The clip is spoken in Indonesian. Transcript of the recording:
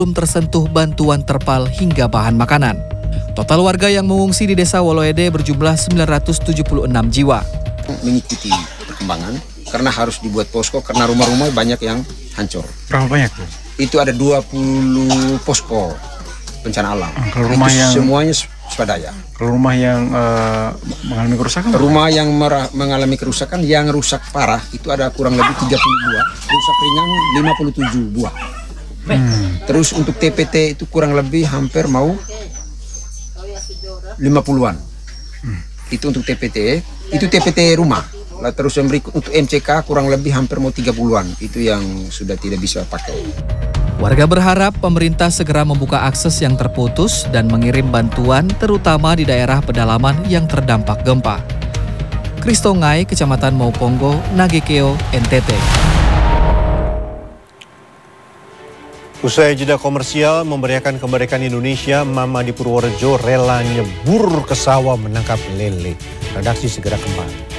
belum tersentuh bantuan terpal hingga bahan makanan. Total warga yang mengungsi di Desa Woloede berjumlah 976 jiwa. Mengikuti perkembangan karena harus dibuat posko karena rumah-rumah banyak yang hancur. Berapa banyak tuh? Itu ada 20 posko bencana alam. Kalau rumah itu yang semuanya swadaya. Kalau rumah yang mengalami kerusakan? Rumah yang mengalami kerusakan yang rusak parah itu ada kurang lebih 30 buah, rusak ringan 57 buah. Terus untuk TPT itu kurang lebih hampir mau 50-an. Itu untuk TPT, itu TPT rumah. Lah terus yang berikut untuk MCK kurang lebih hampir mau 30-an. Itu yang sudah tidak bisa pakai. Warga berharap pemerintah segera membuka akses yang terputus dan mengirim bantuan terutama di daerah pedalaman yang terdampak gempa. Kristongai, Kecamatan Mauponggo, Nagekeo, NTT. Usai jeda komersial memberiakan kemerdekaan Indonesia, Mama di Purworejo rela nyebur ke sawah menangkap lele. Redaksi segera kembali.